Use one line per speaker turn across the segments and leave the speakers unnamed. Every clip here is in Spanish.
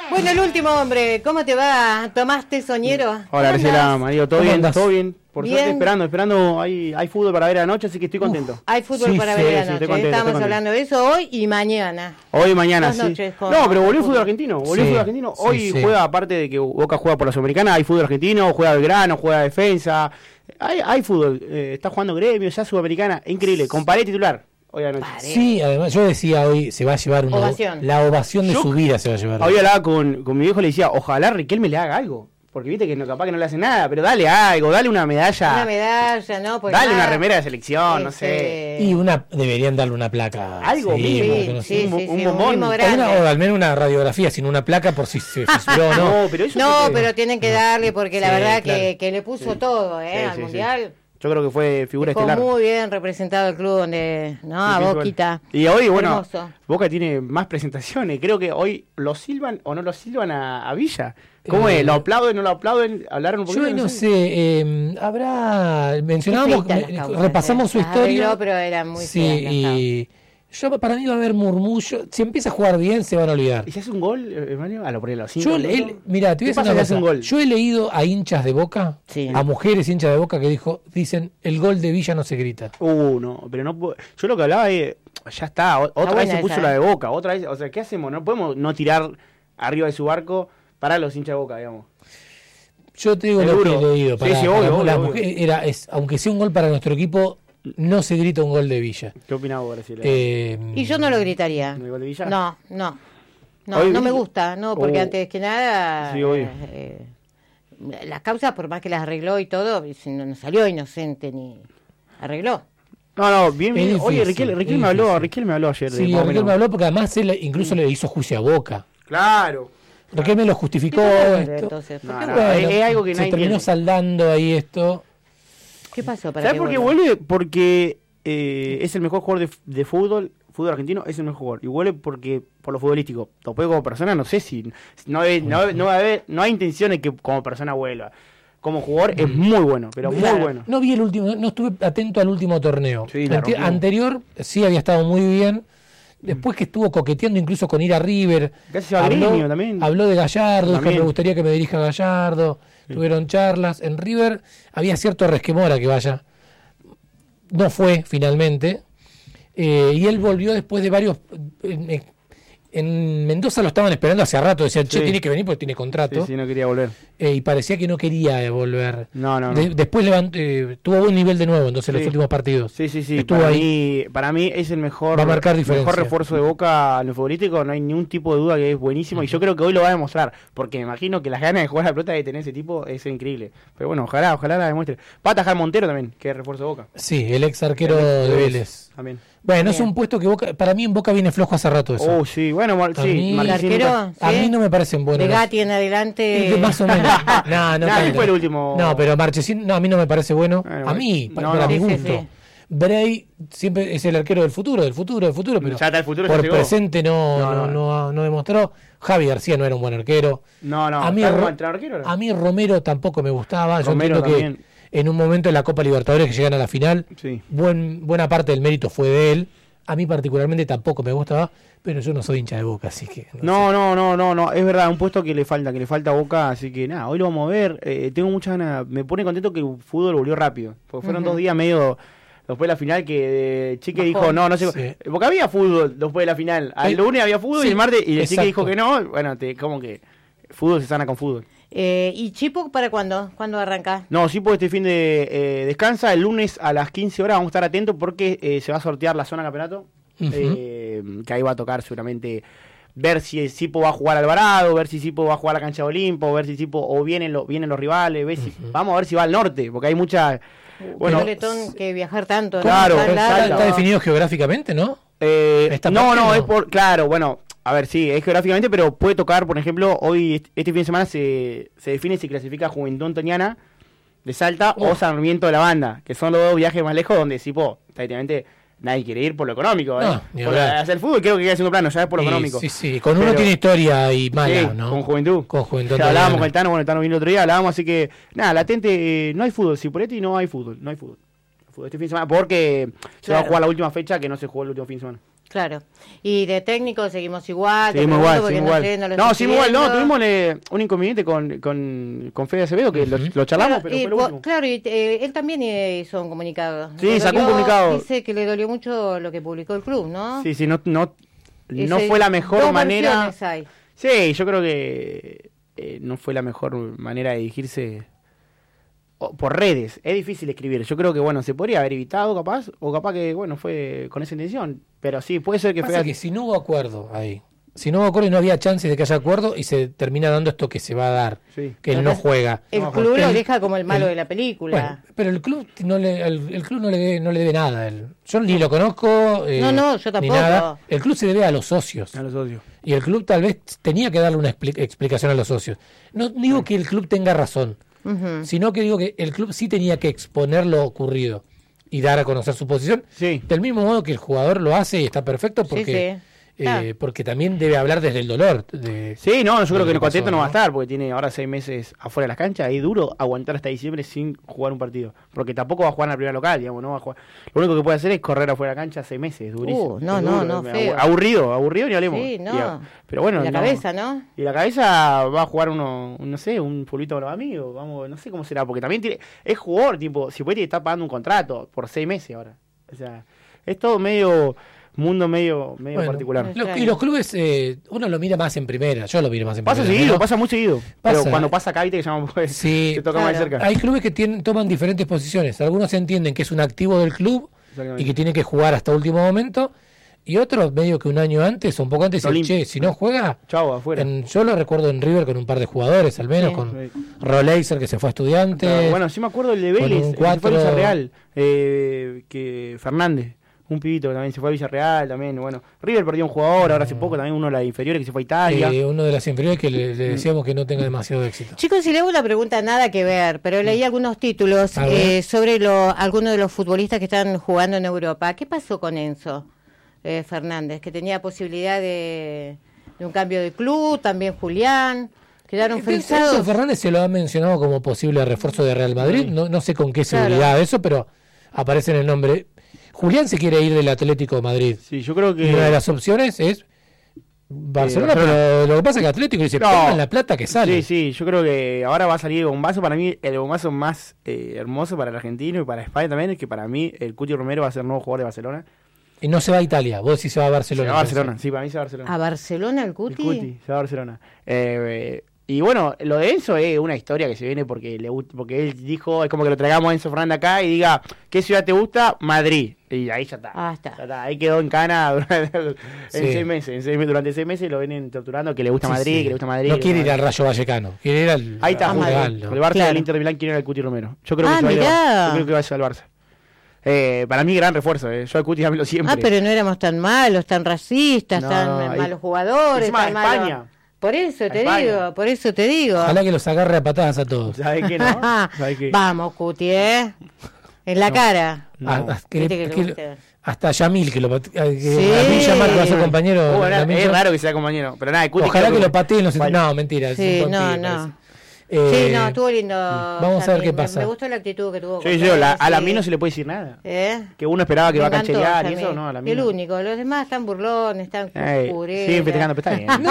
Bueno, el último hombre, ¿cómo te va, Tomás Tesoñero?
Hola, Graciela, Mario, ¿todo bien? ¿Todo bien? Por
Bien.
suerte esperando, hay fútbol para ver anoche, así que estoy contento.
Hay fútbol para ver anoche,
estoy contento,
estamos hablando de eso hoy y mañana.
Hoy y mañana,
Dos
sí.
noches con-
No, pero volvió el
con
fútbol argentino, Hoy
sí.
juega, aparte de que Boca juega por la Sudamericana, hay fútbol argentino, juega Belgrano, juega defensa. Hay fútbol, está jugando Gremio, ya Sudamericana, increíble, con Paredes titular. Hoy anoche.
Sí, además yo decía hoy se va a llevar
Ovación.
la ovación de
Yo-
su vida se va a llevar.
Hoy hablaba con mi viejo, le decía, ojalá Riquelme le haga algo. Porque viste que capaz que no le hace nada, pero dale algo, dale una medalla.
Una medalla, ¿no? Porque
Dale
nada,
una remera de selección, no sé.
Y deberían darle una placa.
Algo mínimo,
porque no sé.
sí,
un
sí,
bombón.
un mimo
O
grande.
o al menos una radiografía, sin una placa por si se fisuró o no.
No, pero eso
No,
creo que-
pero tienen que darle porque la
Sí,
verdad
claro.
que le puso todo,
Sí,
al
sí,
Mundial.
Yo creo que fue figura
Dejó
estelar.
muy bien representado el club donde, no, a
Sí,
Boquita.
Y hoy, bueno,
Hermoso.
Boca tiene más presentaciones. Creo que hoy lo silban o no lo silban a Villa. ¿Cómo es? ¿Lo aplauden, no lo aplauden? ¿Hablaron un poquito?
Yo no sé, habrá, mencionábamos,
Qué feitas las causas,
repasamos su
las
historia.
arregló, pero eran muy
sí,
feas las
y para mí va a haber murmullo. Si empieza a jugar bien, se van a olvidar.
¿Y si hace un gol, Mario? A lo por ahí, a los 5
Mira, te voy a decir una cosa.
un gol?
Yo he leído a hinchas de Boca,
Sí.
a mujeres hinchas de Boca que dicen el gol de Villa no se grita.
No, pero no puedo. Yo lo que hablaba es, ya está, otra vez
buena
se puso
esa,
la de Boca, otra vez, o sea, ¿qué hacemos? No podemos no tirar arriba de su barco para los hinchas de Boca, digamos.
Yo te digo
Es
lo
duro.
que he leído.
Sí, sí, obvio,
las
obvio.
mujeres, aunque sea un gol para nuestro equipo, no se grita un gol de Villa.
¿Qué opinás vos, Graciela?
Y yo no lo gritaría.
¿El gol de Villa?
No, no. No,
Hoy
no me
vi-
gusta, no, porque
Oh.
antes que nada,
Sí, obvio.
las causas, por más que las arregló y todo, no salió inocente ni arregló.
No, bien,
Es
bien. Oye,
difícil,
Riquelme
es
me habló,
difícil.
Riquelme me habló ayer.
Sí,
más o
Riquelme
menos.
habló porque además él incluso le hizo juicio a Boca.
Claro.
Riquelme lo justificó.
¿Qué
Esto.
entonces? ¿Por
No,
qué
no,
vuelve?
es algo que
se
nadie
terminó
entiende.
saldando ahí esto.
¿Qué pasó para
¿Sabes
que
por qué
vuelva?
vuelve? Porque es el mejor jugador de fútbol argentino, es el mejor jugador. Y vuelve porque por lo futbolístico. Después como persona no sé si no hay intenciones que como persona vuelva. Como jugador es muy bueno, pero muy
Claro.
bueno.
No vi el último, no estuve atento al último torneo.
Sí, la rompió.
Anterior sí había estado muy bien. Después que estuvo coqueteando incluso con ir a River.
Casi se va a Gremio también.
Habló de Gallardo, dijo
También.
me gustaría que me dirija Gallardo. Tuvieron charlas. En River había cierto resquemor a que vaya. No fue finalmente. Y él volvió después de varios... En Mendoza lo estaban esperando hace rato. Decían, che,
Sí.
tiene que venir porque tiene contrato.
Sí, sí, no quería volver.
Y parecía que no quería volver.
No.
Después tuvo buen nivel de nuevo, entonces
Sí.
los últimos partidos.
Sí.
Estuvo ahí.
Para mí es el mejor,
Va a marcar diferencia.
mejor refuerzo de Boca en lo futbolístico. No hay ningún tipo de duda que es buenísimo. Y yo creo que hoy lo va a demostrar. Porque me imagino que las ganas de jugar a la pelota de tener ese tipo es increíble. Pero bueno, ojalá la demuestre. Va a atajar Montero también, que es refuerzo de Boca.
Sí, el ex arquero de Vélez.
También.
Bueno, es
Bien.
un puesto que Boca, para mí en Boca viene flojo hace rato eso.
Oh, sí, bueno,
A
sí.
mí-
¿El
Marchesín
arquero?
nunca-
A
¿Sí?
mí no me parecen buenos.
De Gatti en adelante.
Más o menos. No,
Nah,
tanto.
fue el último.
No, pero Marchesín, no, a mí no me parece bueno.
Bueno,
A mí,
no,
para
no.
mi
Sí, sí,
gusto.
sí.
Bray siempre es el arquero del futuro, pero
Ya está el futuro, ya
por
llegó.
presente no demostró. Javi García no era un buen arquero.
No,
A mí,
¿está como entrenador arquero, no?
a mí Romero tampoco me gustaba. Yo
Romero
entiendo
también.
que en un momento en la Copa Libertadores que llegan a la final,
Sí.
buena parte del mérito fue de él. A mí particularmente tampoco me gustaba, pero yo no soy hincha de Boca, así que...
No, es verdad, un puesto que le falta a Boca, así que nada, hoy lo vamos a ver. Tengo muchas ganas, me pone contento que el fútbol volvió rápido, porque fueron 2 días medio después de la final que Chique
Bajó.
dijo, no sé,
Sí.
porque había fútbol después de la final, al lunes había fútbol
Sí,
y el martes, y el Chique
exacto.
dijo que no, bueno, como que fútbol se sana con fútbol.
¿Y Chipo para cuándo? ¿Cuándo arranca?
No, sí, porque este fin de descansa, el lunes a las 15 horas vamos a estar atentos porque se va a sortear la zona campeonato.
Ujú.
Que ahí va a tocar seguramente ver si Sipo va a jugar a Alvarado, ver si Sipo va a jugar a la cancha de Olimpo, ver si Sipo o vienen los rivales, vamos a ver si va al norte, porque hay mucha
Bueno, Letón que viajar tanto, ¿no?
Claro,
Tan largo.
Está definido geográficamente, ¿no? ¿Esta
no,
parte
no,
no?
es por claro, bueno, a ver, sí, es geográficamente, pero puede tocar, por ejemplo, hoy este fin de semana se define si clasifica Juventud Antoniana de Salta o Sarmiento de la Banda, que son los 2 viajes más lejos donde Sipo, prácticamente nadie quiere ir por lo económico,
No, ni
por
hablar.
hacer el fútbol creo que queda en segundo plano, ya es por lo
Sí,
económico.
Sí, con uno
Pero-
tiene historia y mala,
Sí,
¿no?
con Juventud.
Con Juventud.
Ya hablábamos
Antoniana.
con el Tano, bueno, el Tano vino el otro día, hablábamos, así que, nada, latente, no hay fútbol, Cipolletti no hay fútbol. Este fin de semana, porque se va a
Claro.
jugar la última fecha que no se jugó el último fin de semana.
Claro. Y de técnico seguimos igual.
Seguimos igual, seguimos igual. No, seguimos igual, no, tuvimos un inconveniente con Fede Acevedo, que lo charlamos, pero fue lo último.
Claro, y él también hizo un comunicado.
Sí, sacó un comunicado.
Dice que le dolió mucho lo que publicó el club, ¿no?
Sí, no fue la mejor manera.
Hay.
Sí, yo creo que no fue la mejor manera de dirigirse por redes. Es difícil escribir. Yo creo que, bueno, se podría haber evitado capaz, o capaz que, bueno, fue con esa intención. Pero sí, puede ser que
pasa que si no hubo acuerdo ahí, si no hubo acuerdo y no había chance de que haya acuerdo y se termina dando esto que se va a dar, que él no juega.
El club lo deja como el malo de la película.
Bueno, pero el club no le debe nada a él. Yo ni lo conozco.
No, yo tampoco.
Ni nada. El club se debe a los socios.
A los socios.
Y el club tal vez tenía que darle una explicación a los socios. No digo que el club tenga razón, sino que digo que el club sí tenía que exponer lo ocurrido y dar a conocer su posición, del mismo modo que el jugador lo hace y está perfecto porque porque también debe hablar desde el dolor.
Sí, no, yo creo que contento no va a estar porque tiene ahora 6 meses afuera de las canchas. Es duro aguantar hasta diciembre sin jugar un partido, porque tampoco va a jugar en la primera local, digamos, no va a jugar. Lo único que puede hacer es correr afuera de la cancha 6 meses, durísimo.
No, feo.
Aburrido ni hablemos.
Sí, no.
Pero bueno,
y la cabeza, ¿no?
Y la cabeza va a jugar no sé, un fulbito con los amigos, vamos, no sé cómo será, porque también es jugador, tipo, si puede estar pagando un contrato por 6 meses ahora. O sea, es todo mundo medio particular.
Y los clubes, uno lo mira más en primera, yo lo miro más en primera.
Pasa seguido, pasa muy seguido. Pero cuando pasa acá, viste que llama, se toca más de cerca.
Hay clubes que toman diferentes posiciones. Algunos entienden que es un activo del club y que tiene que jugar hasta último momento. Y otros, medio que un año antes o un poco antes, dicen, si no juega,
chau, afuera.
Yo lo recuerdo en River con un par de jugadores, al menos, con Roleiser, que se fue a Estudiantes.
Bueno, sí me acuerdo el de Vélez, que fue a Villarreal, que Fernández. Un pibito que también se fue a Villarreal, también, bueno. River perdió un jugador, ahora hace poco también uno de las inferiores que se fue a Italia.
Uno de las inferiores que le decíamos que no tenga demasiado éxito.
Chicos, si le hago una pregunta nada que ver, pero leí algunos títulos sobre algunos de los futbolistas que están jugando en Europa. ¿Qué pasó con Enzo Fernández? Que tenía posibilidad de un cambio de club, también Julián. Quedaron frisados.
Enzo Fernández se lo ha mencionado como posible refuerzo de Real Madrid, no sé con qué seguridad eso, pero aparece en el nombre. Julián se quiere ir del Atlético de Madrid.
Sí, yo creo que...
Y una de las opciones es Barcelona, pero lo que pasa es que Atlético dice, pongan la plata que sale.
Sí, yo creo que ahora va a salir el bombazo. Para mí, el bombazo más hermoso para el argentino y para España también es que para mí el Cuti Romero va a ser nuevo jugador de Barcelona.
Y no se va a Italia, vos decís se va a Barcelona.
Se va a Barcelona, sí, para mí se va a Barcelona.
¿A Barcelona el Cuti?
El Cuti, se va a Barcelona. Y bueno, lo de Enzo es una historia que se viene porque él dijo, es como que lo traigamos a Enzo Fernández acá y diga, ¿qué ciudad te gusta? Madrid. Y ahí ya está.
Está.
Ya está. Ahí quedó en cana durante 6 meses. Durante 6 meses lo vienen torturando, que le gusta Madrid, que le gusta Madrid.
No quiere ir al Rayo Vallecano, quiere ir al...
Ahí está, el Barça del Inter de Milán quiere ir al Cuti Romero. Yo creo que yo creo que va a ser al Barça. Para mí gran refuerzo, yo al Cuti dámelo siempre.
Pero no éramos tan malos, tan racistas, tan malos jugadores, tan
España.
Por eso te digo.
Ojalá que los agarre a patadas a todos.
¿Sabes qué, no? ¿Sabes qué?
Vamos, Cuti, en la cara.
Hasta Yamil, que lo a mí Yamal que va a ser compañero.
Es raro que sea compañero, pero nada, Cuti.
Ojalá que lo pateen no, mentira.
Sí, no. Estuvo lindo.
Vamos a ver qué pasa.
Me gustó la actitud que tuvo.
A la mí no se le puede decir nada. Que uno esperaba que va a cancherear y eso, no, a la mí.
El único, los demás están burlones, están cureros.
Sí, festejando, pero está bien.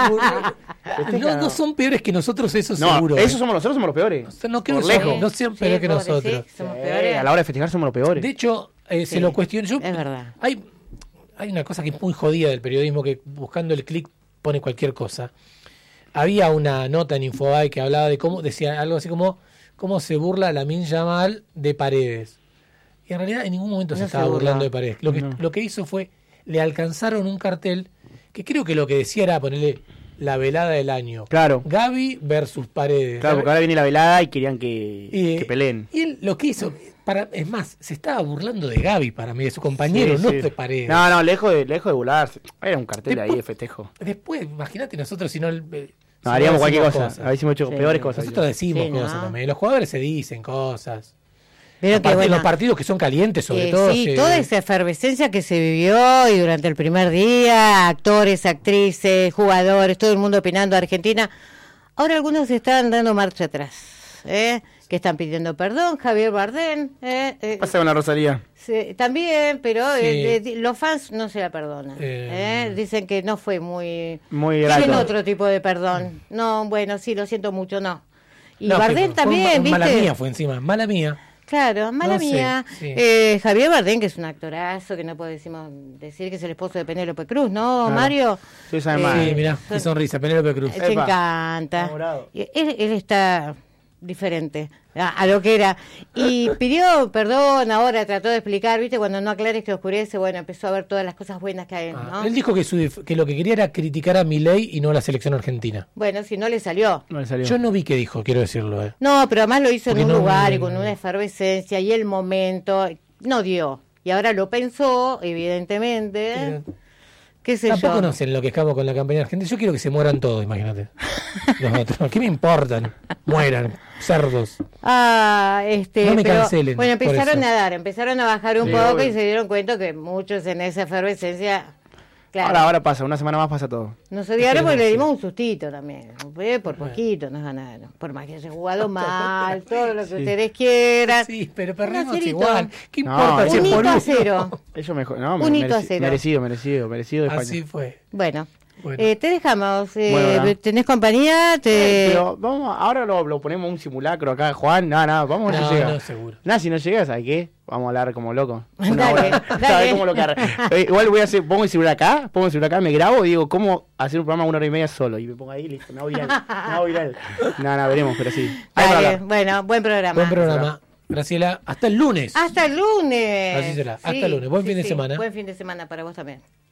No son peores que nosotros, eso seguro.
Esos somos nosotros, somos los peores.
No creo no sean peores que nosotros.
Somos peores.
A la hora de festejar somos los peores.
De hecho, se lo cuestiono yo.
Es verdad.
Hay una cosa que es muy jodida del periodismo, que buscando el clic pone cualquier cosa. Había una nota en Infobae que hablaba de decía algo así como cómo se burla Lamine Yamal de Paredes. Y en realidad en ningún momento se estaba burlando de Paredes. Lo que hizo fue, le alcanzaron un cartel que creo que lo que decía era ponerle la velada del año.
Claro.
Gaby versus Paredes.
Claro, porque ahora viene la velada y querían que peleen.
Y él lo que hizo, es más, se estaba burlando de Gaby para mí, de su compañero, de Paredes.
No, lejos de burlarse. Era un cartel ahí de festejo.
Después, imagínate nosotros si no...
haríamos cualquier cosa. Habíamos hecho peores cosas.
Nosotros decimos cosas también. Los jugadores se dicen cosas.
Pero que
los partidos que son calientes, sobre todo.
Sí, toda esa efervescencia que se vivió y durante el primer día, actores, actrices, jugadores, todo el mundo opinando a Argentina. Ahora algunos están dando marcha atrás. que están pidiendo perdón. Javier Bardem.
Pasa con la Rosalía.
Sí, también, pero
Sí.
los fans no se la perdonan. Dicen que no fue muy
grato.
Tienen otro tipo de perdón. No, bueno, sí, lo siento mucho, no. Y
No,
Bardem
fue
también, ¿viste?
mala mía fue encima, mala mía.
Claro, mala
No sé,
mía.
sí.
Javier Bardem, que es un actorazo, que no podemos decir que es el esposo de Penélope Cruz, ¿no,
Claro.
Mario?
Sí, sabe mal.
Sí, mirá, qué sonrisa, Penélope Cruz.
Se
Epa.
encanta.
Enamorado.
Y él está diferente a lo que era. Y pidió perdón ahora, trató de explicar, ¿viste? Cuando no aclares que oscurece, bueno, empezó a ver todas las cosas buenas que hay, ¿no?
Él dijo que lo que quería era criticar a Milei y no a la selección argentina.
Bueno, si no le salió.
No le salió.
Yo no vi qué dijo, quiero decirlo.
No, pero además lo hizo
Porque
en un
no
lugar
me-
y con una efervescencia y el momento no dio. Y ahora lo pensó, evidentemente.
Pero
¿Qué sé
tampoco
yo?
nos enloquezcamos con la campaña argentina. Yo quiero que se mueran todos, imagínate. Los otros. ¿Qué me importan? Mueran, cerdos.
Ah,
No me
pero,
cancelen
bueno,
por
empezaron
eso.
a dar, empezaron a bajar un
Sí,
poco
obvio.
y se dieron cuenta que muchos en esa efervescencia, claro,
Ahora pasa, una semana más pasa todo.
nos odiaron porque
Sí.
le dimos un sustito también, fue por poquito nos ganaron, por más que haya jugado mal, todo lo que
Sí.
ustedes quieran.
Sí, pero
Un
perdimos
acerito.
igual. ¿Qué
No,
importa?
un
si es
hito
boludo?
a cero.
Ellos mejor. No,
Un hito a cero.
merecido de España.
Así fue.
Bueno,
Bueno.
te dejamos,
Bueno, ¿no?
¿tenés compañía?
Pero vamos, ahora lo ponemos un simulacro acá, Juan. Nada, vamos a ver si llega.
No, seguro.
Nada, si no llega, ¿sabes qué? Vamos a hablar como loco.
Dale,
Una hora.
dale.
¿Sabes cómo lo igual voy a hacer, pongo el celular acá, me grabo y digo, ¿cómo hacer un programa 1 hora y media solo? Y me pongo ahí, listo, me hago viral. Nada, veremos, pero sí. Ahí
Dale,
para hablar.
bueno, buen programa.
Buen programa. Graciela, hasta el lunes.
Hasta el lunes.
Así será, hasta el lunes. Buen fin de semana.
Buen fin de semana para vos también.